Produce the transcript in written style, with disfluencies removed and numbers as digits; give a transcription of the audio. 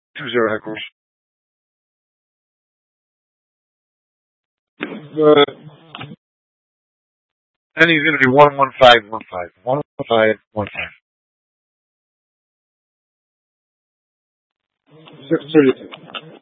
2-0 headquarters. The ending's going to be 11515. 11515. 632.